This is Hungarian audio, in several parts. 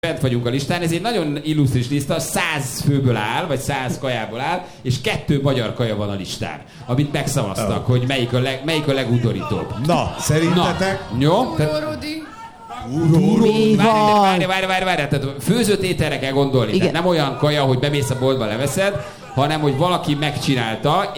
Bent vagyunk a listán, ez egy nagyon illusztris lista, 100 főből áll, vagy 100 kajából áll, és 2 magyar kaja van a listán, amit megszavaztak, hogy melyik a legudorítóbb. Na, szerintetek? Na, jó? Várj, tehát főzött ételre kell gondolni. Tehát nem olyan kaja, hogy bemész a boltba, leveszed, hanem hogy valaki megcsinálta,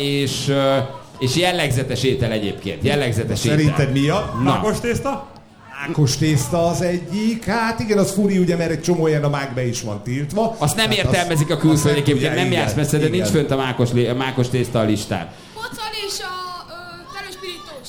és jellegzetes étel egyébként. Jellegzetes étel. Szerinted mi a? Mákos tészta? Mákos tészta az egyik. Hát igen, az furi, ugye, mert egy csomó ilyen a mákbe is van tiltva. Azt nem értelmezik a külföldiek, egyébként nem jársz messze, de nincs fönt a mákos tészta a listán. Pacal és a verőspirítós.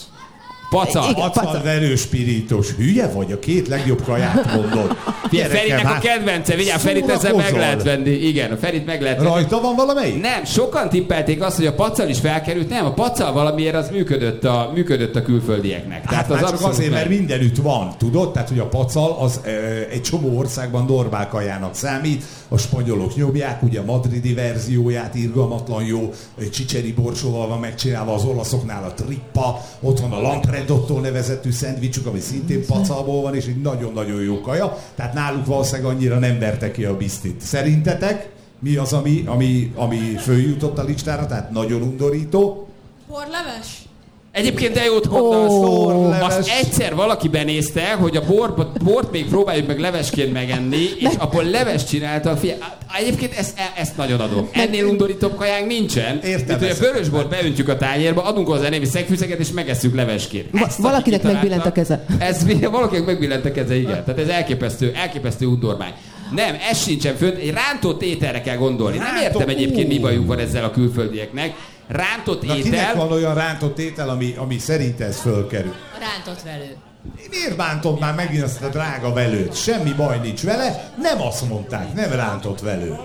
Pacal verőspirítós. Hülye vagy? A 2 legjobb kaját mondod. Ferinek a kedvence, vigyázz, Ferit ezzel meg lehet venni. Igen, a Ferit meg lehet venni. Rajta van valamelyik? Nem, sokan tippelték azt, hogy a pacal is felkerült. Nem, a pacal valamiért az működött a külföldieknek. Hát tehát már csak azért, mert mindenütt van, tudod? Tehát, hogy a pacal az egy csomó országban normál kajának számít. A spanyolok nyomják, ugye a madridi verzióját, irgalmatlan jó, csicseri borsóval van megcsinálva, az olaszoknál a trippa, ott van a lampredotto nevezetű szendvicsük, ami szintén pacalból van, és egy nagyon-nagyon jó kaja. Tehát náluk valószínűleg annyira nem verte ki a bisztit. Szerintetek mi az, ami följutott a listára, tehát nagyon undorító? Porleves? Egyébként de jót mondasz. Azt egyszer valaki benézte, hogy a bort még próbáljuk meg levesként megenni, és abból leves csinálta. Egyébként ezt nagyon adom. Ennél undorítóbb kajánk nincsen. Értem. Hogy a vörösbort beöntjük a tányérba, adunk hozzá némi szegfűszeget, és megesszük levesként. Valakinek megbillent a keze. Valakinek megbillent a keze, igen. Tehát ez elképesztő undormány. Nem, ez sincsen fönt, egy rántott ételre kell gondolni. Nem értem egyébként, mi bajuk van ezzel a külföldieknek. Rántott étel... Kinek van olyan rántott étel, ami szerint ez fölkerül? A rántott velő. Miért bántod már megint azt a drága velőt? Semmi baj nincs vele, nem azt mondták, nem rántott velő.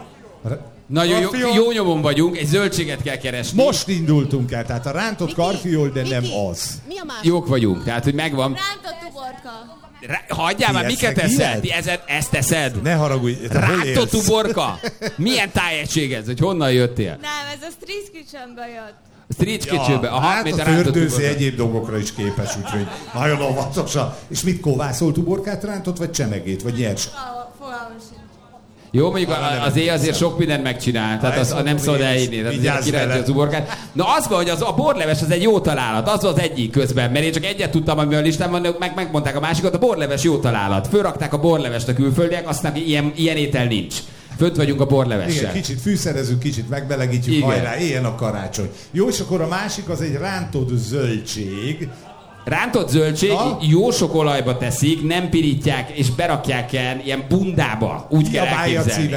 Nagyon jó nyomon vagyunk, egy zöldséget kell keresni. Most indultunk el, tehát a rántott karfiol, de nem az. Mi a másik? Jók vagyunk, tehát hogy megvan. Rántott uborka. Hagyjál már, miket eszel? Ezt eszed? Ne haragudj. Rántott uborka? Milyen tájegység ez? Hogy honnan jöttél? Nem, ez a Street Kitchenbe jött. Street Kitchenbe? Hát a fürdőző egyéb dolgokra is képes, úgyhogy nagyon óvatosan. És mit kóvászolt uborkát rántott, vagy csemegét, vagy nyers? Fogalmam sincs. Jó, mondjuk az éj azért sok mindent megcsinál, tehát az nem szabad elhinni, tehát kirántja az uborkát. Na az van, hogy a borleves az egy jó találat, az az egyik közben, mert én csak egyet tudtam, ami a listán van, megmondták a másikat, a borleves jó találat. Fölrakták a borlevest a külföldiek, aztán ilyen étel nincs. Fönt vagyunk a borlevessel. Igen, kicsit fűszerezünk, kicsit megbelegítjük, igen. Hajrá, éljen a karácsony. Jó, és akkor a másik az egy rántott zöldség. Rántott zöldség, jó sok olajba teszik, nem pirítják, és berakják ilyen bundába. Úgy kell elképzelni.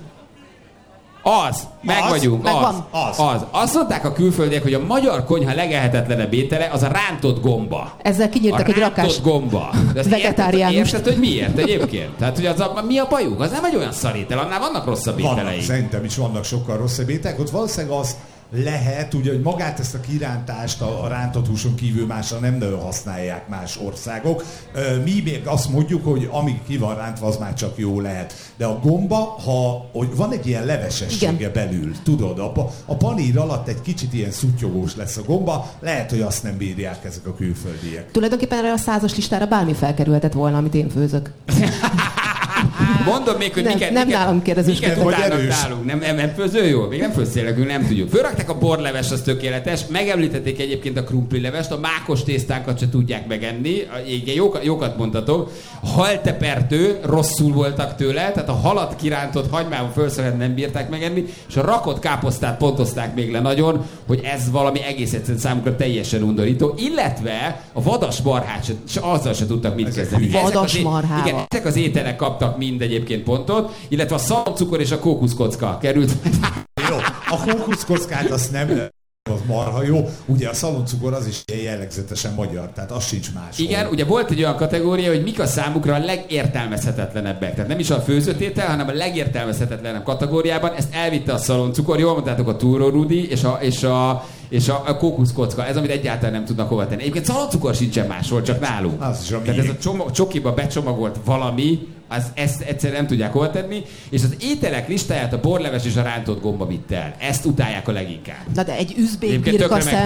Vagyunk. Azt mondták a külföldiek, hogy a magyar konyha legelhetetlenebb étele az a rántott gomba. Ezzel kinyírtak egy rakás rántott gomba. vegetáriánust. Érted, hogy miért egyébként? Tehát, hogy mi a bajuk? Az nem egy olyan szarétel, annál vannak rosszabb ételei. Szerintem is vannak sokkal rosszabb ételek. Ott valószínűleg az lehet, ugye, hogy magát ezt a kirántást a rántott húson kívül másra nem nagyon használják más országok. Mi még azt mondjuk, hogy amíg ki van rántva, az már csak jó lehet. De a gomba, hogy van egy ilyen levesessége belül, tudod, a panír alatt egy kicsit ilyen szuttyogós lesz a gomba, lehet, hogy azt nem bírják ezek a külföldiek. Tulajdonképpen erre a 100-as listára bármi felkerülhetett volna, amit én főzök. Mondom még, hogy nem nálam kérdezősködök. Miket utálnak nálunk. Nem főző jól? Még nem főztél nekünk, nem tudjuk. Fölrakták a borleves, az tökéletes. Megemlítették egyébként a krumplilevest, a mákos tésztánkat se tudják megenni. Jókat mondhatok. Haltepertő, rosszul voltak tőle, tehát a halat kirántott hagymával fölszerelt nem bírták megenni, és a rakott káposztát pontozták még le nagyon, hogy ez valami egész egyszerűen számukra teljesen undorító. Illetve a vadas marhát azzal se tudtak mit kezdeni. Vadas marhával. Igen, ezek az ételek kaptak mind egyébként pontot, illetve a szalcukor és a kókuszkocka került. Jó, a kókuszkockát azt nem, az marha jó. Ugye a szaloncukor az is jellegzetesen magyar, tehát az sincs más. Igen, ugye volt egy olyan kategória, hogy mik a számukra a legértelmezhetetlenebbek. Tehát nem is a főzött étel, hanem a legértelmezhetetlenebb kategóriában. Ezt elvitte a szaloncukor, jól mondtátok, a túró rudi és a kókuszkocka. Ez, amit egyáltalán nem tudnak hova tenni. Egyébként szaloncukor sincsen máshol, csak nálunk. Tehát ez a csokiba becsomagolt valami, ezt egyszerűen nem tudják hova tenni, és az ételek listáját a borleves és a rántott gomba vitt el. Ezt utálják a leginkább. Na de egy üzbék birkaszem,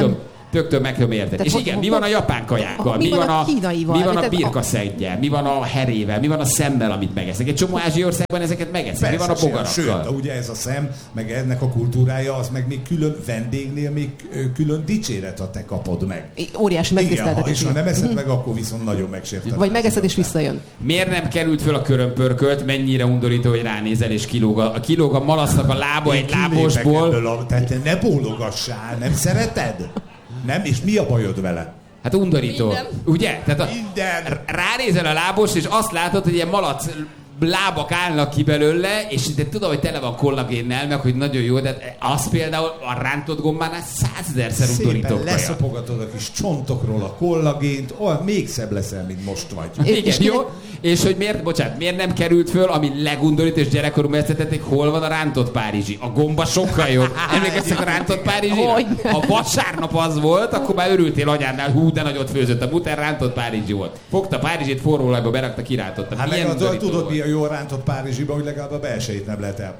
Töktől meg tudom érteni. És igen, mi van a japán kajákkal? Mi van a kínaival? Mi van a birkaszeggyel? Mi van a herével? Mi van a szemmel, amit megesznek? Egy csomó ázsiai országban ezeket megeszik. Mi van a bogarakkal? Sőt, ugye ez a szem, meg ennek a kultúrája, az meg még külön vendégnél még külön dicséret, ha te kapod meg. Óriási megtiszteltetés. És ha nem eszed meg, akkor viszont nagyon megsérted. Vagy megeszed és visszajön. Miért nem került föl a körömpörkölt? Mennyire undorító, hogy ránézel és kilóg a malasznak a lába egy lábosból. Tehát ne bólogassál, nem szereted? Nem? És mi a bajod vele? Hát undorító. Minden. Ugye? Tehát Minden. ránézel a lábos, és azt látod, hogy ilyen malac lábak állnak ki belőle, és de tudom, hogy tele van kollagénnel, meg hogy nagyon jó, de az például a rántott gombánál 100-szer undorító Szépen kaja. leszopogatod a kis csontokról a kollagént, olyan még szebb leszel, mint most vagy. Igen, jó? És hogy miért nem került föl, ami legundorító, és gyerekkoromban esztetették, hol van a rántott párizsi? A gomba sokkal jobb. Emlékeztek a rántott párizsira? Ha vasárnap az volt, akkor már örültél anyádnál, hú, de nagyot főzött a muter, rántott párizsi volt. Fogta Párizsit, forró olajba berakta, kirántotta. Hát meg tudod, mi a jó rántott Párizsiban, hogy legalább a belsejét nem lehet el.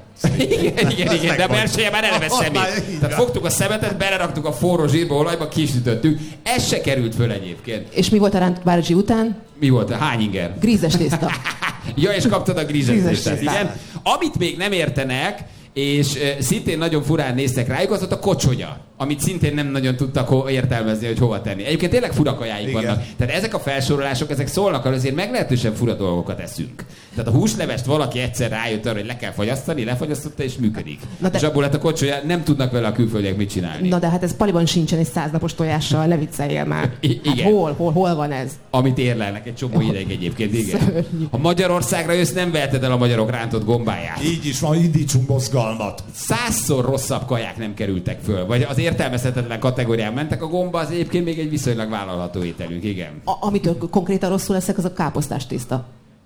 Igen, de a belseje már eleve szemét. Tehát fogtuk a szemetet, beleraktuk a forró zsírba, olajba, kisütöttük. Ez se került föl egyébként. És mi volt a rántott párizsi után? Mi volt? Hány inger? Grízes tészta. Ja, és kaptad a grízes tésztát, tésztát. igen. Amit még nem értenek, és szintén nagyon furán néztek rájuk, az ott a kocsonya, amit szintén nem nagyon tudtak értelmezni, hogy hova tenni. Egyébként tényleg fura kajáik vannak. Tehát ezek a felsorolások, ezek szólnak arra, azért meglehetősen fura dolgokat eszünk. Tehát a húslevest valaki egyszer rájött arra, hogy le kell fagyasztani, lefagyasztotta és működik. És abból lett a kocsolya, nem tudnak vele a külföldiek mit csinálni. Na de hát ez paliban sincsen egy 100 napos tojással, ne vicceljél már. Hát hol van ez? Amit érlelnek egy csomó ideig egyébként, igen. Ha Magyarországra jössz, nem veheted el a magyarok rántott gombáját. Így is van, indítsunk mozgalmat. 100-szor rosszabb kaják nem kerültek föl, vagy az értelmezhetetlen kategórián mentek. A gomba az egyébként még egy viszonylag vállalható ételünk, igen. Amitől konkrétan rosszul leszek, az a káposztás tészta.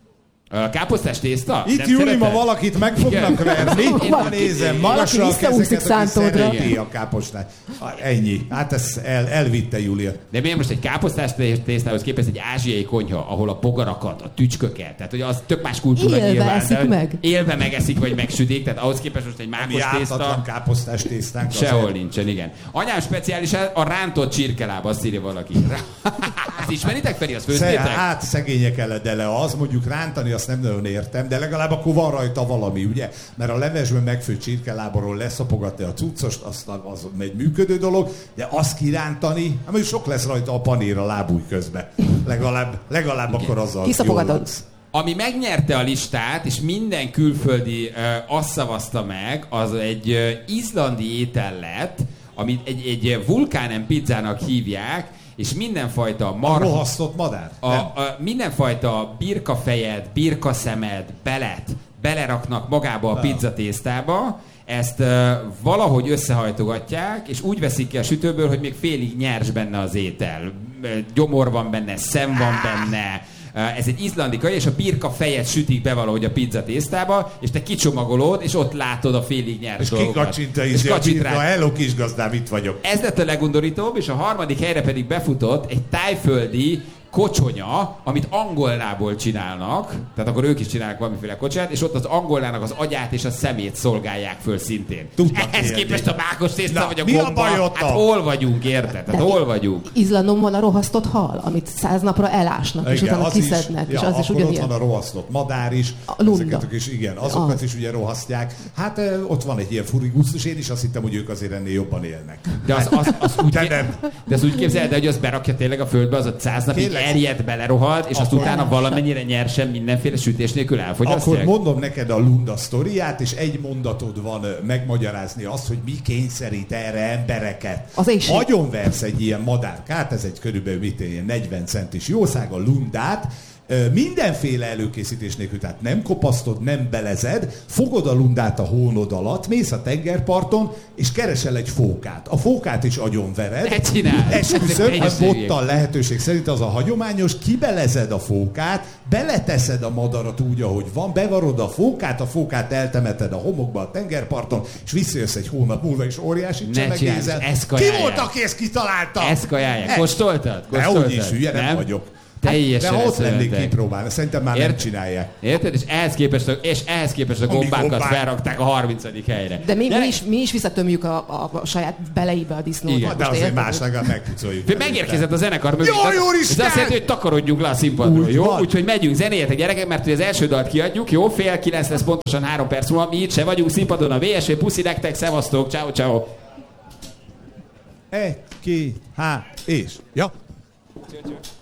A káposztás tészta? Itt Júli, ma valakit meg fognak verni. Valaki- Nézem, valaki magasra visszaúszik kezeket, aki szántódra. szereti a kápostát. Ennyi. Hát ez elvitte Júlia. De miért most egy káposztás tésztához képest egy ázsiai konyha, ahol a bogarakat, a tücsköket, tehát hogy az tök más kultúra Élve nyilván. eszik de meg. Élve megeszik, vagy megsütik, tehát ahhoz képest most egy Mi mákos tészta. ártatlan káposztás tésztánk. Sehol nincsen, igen. Anyám speciális a rántott csirkeláb, azt írja valaki. Azt ismeritek, Feri, azt főztétek? Hát szegények eledele az, mondjuk rántani azt nem nagyon értem, de legalább akkor van rajta valami, ugye? Mert a levesben megfőtt csirkeláborról leszopogatni a cuccost, az egy működő dolog, de azt kirántani, hát mondjuk sok lesz rajta a panír a lábúj közben. Legalább akkor azzal Kiszopogatod. jól. Ami megnyerte a listát, és minden külföldi azt szavazta meg, az egy izlandi étel lett, amit egy vulkánen pizzának hívják, és mindenfajta marha... Rohasztott madár? Mindenfajta birkafejed, birkaszemed, belet beleraknak magába a pizzatésztába, ezt valahogy összehajtogatják, és úgy veszik ki a sütőből, hogy még félig nyers benne az étel. Gyomor van benne, szem van benne. Ez egy izlandi kaja, és a birka fejet sütik be valahogy a pizza tésztába, és te kicsomagolod, és ott látod a félig nyers dolgokat. És kacsint a hello kisgazdám, itt vagyok. Ez lett a legundorítóbb, és a harmadik helyre pedig befutott egy tájföldi kocsonya, amit angolnából csinálnak, tehát akkor ők is csinálnak valamiféle kocsát, és ott az angolnának az agyát és a szemét szolgálják föl szintén. Ehhez képest a mákos tészta vagy a mi a gomba, baj ott? hát hol vagyunk, érted? Hát hol vagyunk? Izlandon van a rohasztott hal, amit 100 napra elásnak, és utána kiszednek, és az is ugyanilyen. Ott ugyanilyen. van a rohasztott madár is, A lunda. ezeket is, igen, azokat Az. is ugye rohasztják. Hát ott van egy ilyen furigusztus, én is azt hittem, hogy ők azért ennél jobban élnek. De az úgy, De nem. de azt úgy képzeld, hogy az berakja tényleg a földbe, az a 100 napig Tényleg? erjed, belerohad, és azt Akkor- utána valamennyire nyersen mindenféle sütés nélkül elfogyasztják. Akkor mondom neked a Lunda sztoriát, és egy mondatod van megmagyarázni azt, hogy mi kényszerít erre embereket. Az éjség. Agyonversz egy ilyen madárkát, ez egy körülbelül ilyen 40 centis jószág, a Lundát, mindenféle előkészítés nélkül, tehát nem kopasztod, nem belezed, fogod a Lundát a hónod alatt, mész a tengerparton, és keresel egy fókát. A fókát is agyonvered. Ne csináld! Esküszöm, Ezek bottal lehetőség szerint az a hagyományos, kibelezed a fókát, beleteszed a madarat úgy, ahogy van, bevarod a fókát eltemeted a homokba a tengerparton, és visszajössz egy hónap múlva, és óriási csemegézel. ezt Ki kajálják. volt, aki ezt kitalálta? Ezt kajálják. Kóstoltad? Dehogy is, hülye nem vagyok. Teljesen de ott lennék eszeveszett. kipróbálni, szerintem már nem csinálják. Érted? És ehhez képest a gombákat felrakták a 30. helyre. De mi is visszatömjük a saját beleibe a disznót. Igen. De azért más legalább megpucoljuk. Megérkezett a zenekar mögé. Jó, Úristen! Ez azt jelenti, hogy takarodjunk le a színpadról, Úgy jó? van. Úgyhogy megyünk, zenéljetek gyerekek, mert hogy az első dalt kiadjuk, jó? 8:30 lesz pontosan 3 perc múlva. Mi itt se vagyunk színpadon a VSV. Puszi nektek, szevasztok, ciao ciao. 1, 2, 3, és... Ja. Cső, cső.